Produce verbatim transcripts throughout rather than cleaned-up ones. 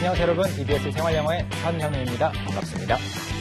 안녕하세요 여러분, 이비에스 생활영어의 선현우입니다. 반갑습니다.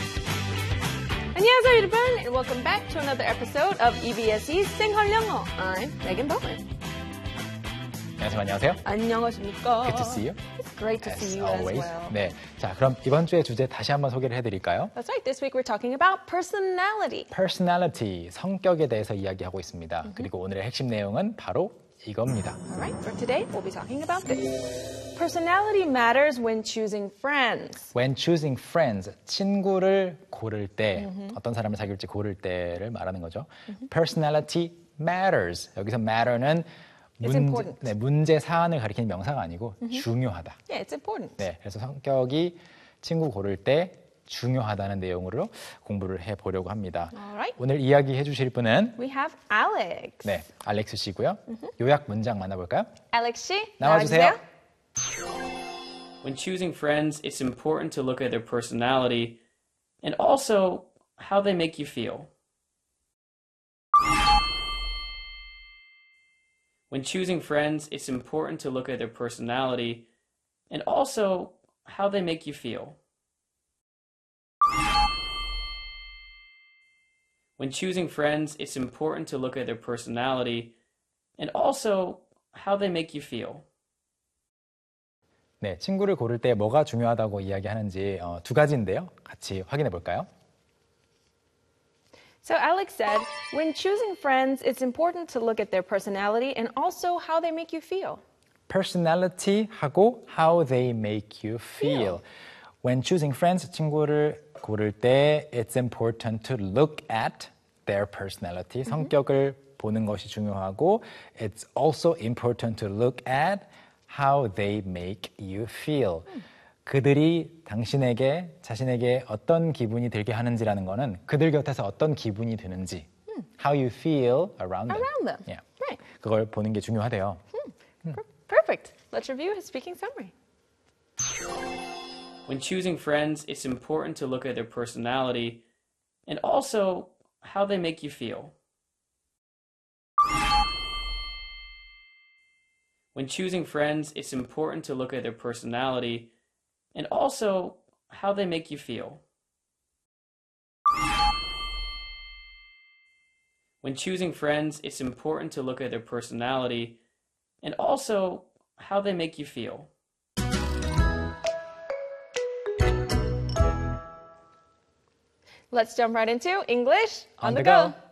안녕하세요 여러분, and welcome back to another episode of 이비에스의 생활영어. I'm Megan Bowman. 안녕하세요. 안녕하세요. 안녕하십니까. Good to see you. It's great to As see you always. as well. 네, 자 그럼 이번 주의 주제 다시 한번 소개를 해드릴까요? That's right. This week we're talking about personality. Personality, 성격에 대해서 이야기하고 있습니다. Mm-hmm. 그리고 오늘의 핵심 내용은 바로 이겁니다. Alright, for today we'll be talking about this. Personality matters when choosing friends. When choosing friends, 친구를 고를 때, Mm-hmm. 어떤 사람을 사귈지 고를 때를 말하는 거죠. Mm-hmm. Personality matters. 여기서 matter는 문제, 네, 문제 사안을 가리키는 명사가 아니고 mm-hmm. 중요하다. Yeah, it's important. 네, 그래서 성격이 친구 고를 때 중요하다는 내용으로 공부를 해보려고 합니다. Alright. 오늘 이야기해 주실 분은 We have Alex. 네, 알렉스 씨고요. Mm-hmm. 요약 문장 만나볼까요? Alex 씨, 나와주세요. 나와주세요. When choosing friends, it's important to look at their personality and also how they make you feel. When choosing friends, it's important to look at their personality and also how they make you feel. When choosing friends, it's important to look at their personality and also how they make you feel. 네, 친구를 고를 때 뭐가 중요하다고 이야기하는지 어, 두 가지인데요. 같이 확인해 볼까요? So Alex said, when choosing friends, it's important to look at their personality and also how they make you feel. Personality하고 how they make you feel. When choosing friends, 친구를 고를 때 it's important to look at their personality. Mm-hmm. 성격을 보는 것이 중요하고 it's also important to look at how they make you feel. 음. 그들이 당신에게, 자신에게 어떤 기분이 들게 하는지라는 거는 그들 곁에서 어떤 기분이 드는지 음. how you feel around them. Around them. Yeah. Right. 그걸 보는 게 중요하대요. 음. 음. Perfect. Let's review his speaking summary. When choosing friends, it's important to look at their personality and also how they make you feel. When choosing friends, it's important to look at their personality and also how they make you feel. When choosing friends, it's important to look at their personality and also how they make you feel. Let's jump right into English on, On the the go. go.